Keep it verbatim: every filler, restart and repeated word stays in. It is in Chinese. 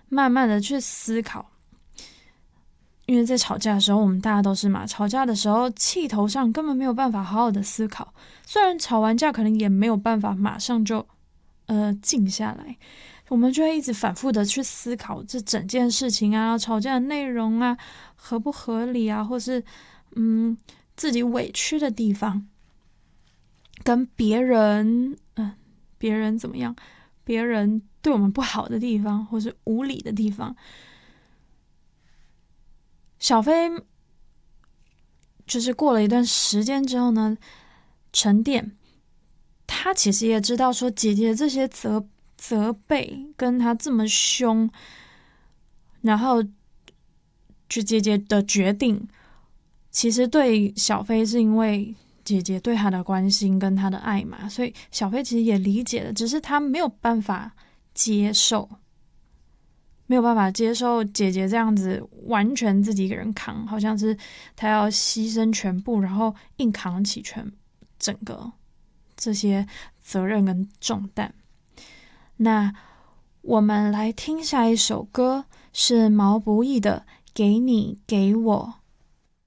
慢慢的去思考。因为在吵架的时候，我们大家都是嘛，吵架的时候气头上根本没有办法好好的思考，虽然吵完架可能也没有办法马上就呃静下来，我们就会一直反复的去思考这整件事情啊，吵架的内容啊，合不合理啊，或是嗯自己委屈的地方，跟别人嗯别人怎么样，别人对我们不好的地方，或是无理的地方。小飞就是过了一段时间之后呢，沉淀，他其实也知道说姐姐这些责责备跟他这么凶，然后就姐姐的决定，其实对小飞是因为姐姐对他的关心跟他的爱嘛，所以小飞其实也理解了，只是他没有办法接受。没有办法接受姐姐这样子完全自己一个人扛，好像是她要牺牲全部，然后硬扛起全整个这些责任跟重担。那我们来听下一首歌，是毛不易的《给你给我》。